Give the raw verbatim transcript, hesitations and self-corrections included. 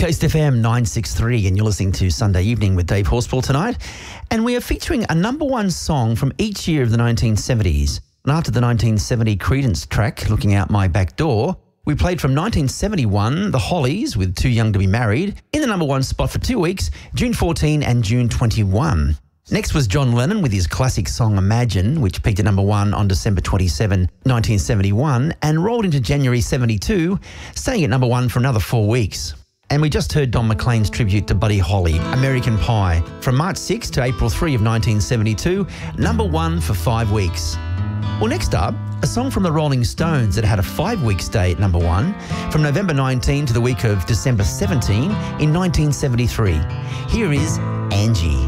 Coast F M nine sixty-three, and you're listening to Sunday Evening with Dave Horspool tonight. And we are featuring a number one song from each year of the nineteen seventies. And after the nineteen seventy Creedence track, Looking Out My Back Door, we played from nineteen seventy-one, The Hollies with Too Young to Be Married, in the number one spot for two weeks, June fourteenth and June twenty-first. Next was John Lennon with his classic song Imagine, which peaked at number one on December twenty-seventh, nineteen seventy-one, and rolled into January seventy-two, staying at number one for another four weeks. And we just heard Don McLean's tribute to Buddy Holly, American Pie, from March sixth to April third of nineteen seventy-two, number one for five weeks. Well, next up, a song from the Rolling Stones that had a five-week stay at number one from November nineteenth to the week of December seventeenth in nineteen seventy-three. Here is Angie.